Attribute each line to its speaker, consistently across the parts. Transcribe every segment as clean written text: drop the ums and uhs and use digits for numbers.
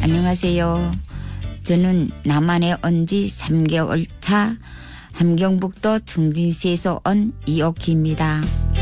Speaker 1: 안녕하세요. 저는 남한에 온 지 3개월 차 함경북도 청진시에서 온 이옥희입니다.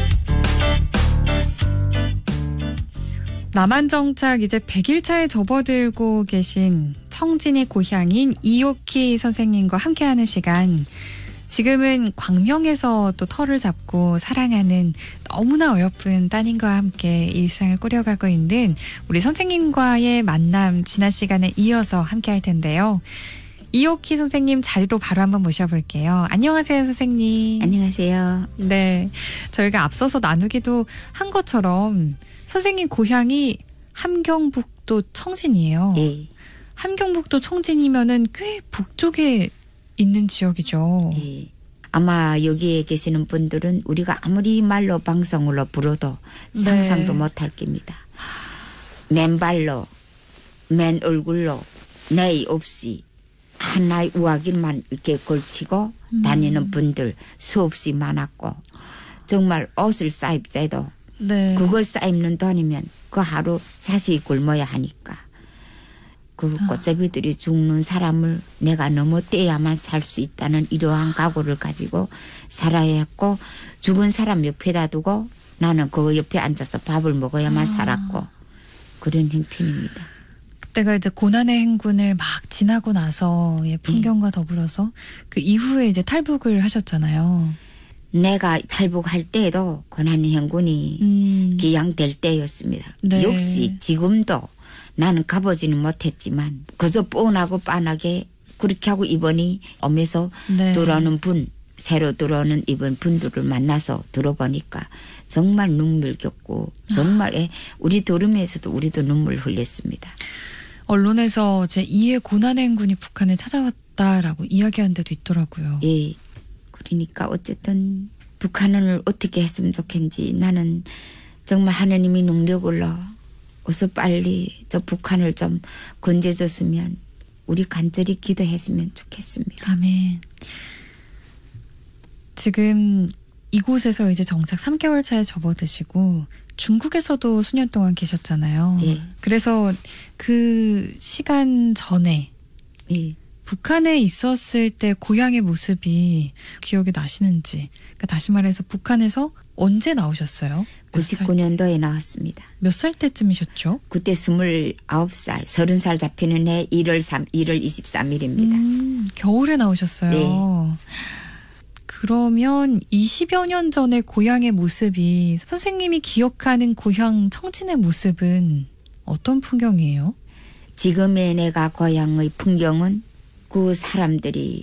Speaker 2: 남한 정착 이제 100일차에 접어들고 계신 청진의 고향인 이옥희 선생님과 함께하는 시간. 지금은 광명에서 또 터를 잡고 사랑하는 너무나 어여쁜 따님과 함께 일상을 꾸려가고 있는 우리 선생님과의 만남 지난 시간에 이어서 함께할 텐데요. 이옥희 선생님 자리로 바로 한번 모셔볼게요. 안녕하세요, 선생님.
Speaker 1: 안녕하세요.
Speaker 2: 네, 저희가 앞서서 나누기도 한 것처럼 선생님 고향이 함경북도 청진이에요.
Speaker 1: 예.
Speaker 2: 함경북도 청진이면은 꽤 북쪽에 있는 지역이죠.
Speaker 1: 예. 아마 여기에 계시는 분들은 우리가 아무리 말로 방송으로 불어도 상상도
Speaker 2: 네.
Speaker 1: 못할 겁니다. 맨발로, 맨 얼굴로, 나이 없이 하나의 우아기만 이렇게 걸치고 다니는 분들 수없이 많았고, 정말 옷을 싸입자도
Speaker 2: 네.
Speaker 1: 그걸 싸입는 돈이면 그 하루 자식이 굶어야 하니까 그 꽃잡이들이 죽는 사람을 내가 너무 떼야만 살 수 있다는 이러한 각오를 가지고 살아야 했고, 죽은 사람 옆에다 두고 나는 그 옆에 앉아서 밥을 먹어야만 살았고, 그런 형편입니다.
Speaker 2: 그때가 이제 고난의 행군을 막 지나고 나서의 풍경과 더불어서 그 이후에 이제 탈북을 하셨잖아요.
Speaker 1: 내가 탈북할 때에도 고난의 행군이 기양될 때였습니다.
Speaker 2: 네.
Speaker 1: 역시 지금도 나는 가보지는 못했지만 그저 뻔하고 빤하게 그렇게 하고 이번이 오면서
Speaker 2: 네.
Speaker 1: 들어오는 분, 새로 들어오는 이번 분들을 만나서 들어보니까 정말 눈물겹고 정말 우리 들으면서도 우리도 눈물 흘렸습니다.
Speaker 2: 언론에서 제 2의 고난의 행군이 북한에 찾아왔다라고 이야기한 데도 있더라고요.
Speaker 1: 예. 그러니까 어쨌든 북한을 어떻게 했으면 좋겠는지 나는 정말 하느님이 능력을로 어서 빨리 저 북한을 좀 건져줬으면 우리 간절히 기도했으면 좋겠습니다.
Speaker 2: 아멘. 지금 이곳에서 이제 정착 3개월 차에 접어드시고 중국에서도 수년 동안 계셨잖아요.
Speaker 1: 예.
Speaker 2: 그래서 그 시간 전에
Speaker 1: 예.
Speaker 2: 북한에 있었을 때 고향의 모습이 기억이 나시는지. 그러니까 다시 말해서 북한에서 언제 나오셨어요?
Speaker 1: 99년도에 나왔습니다.
Speaker 2: 몇 살 때쯤이셨죠?
Speaker 1: 그때 29살, 30살 잡히는 해 1월 23일입니다.
Speaker 2: 겨울에 나오셨어요.
Speaker 1: 네.
Speaker 2: 그러면 20여 년 전의 고향의 모습이 선생님이 기억하는 고향 청진의 모습은 어떤 풍경이에요?
Speaker 1: 지금의 내가 고향의 풍경은 그 사람들이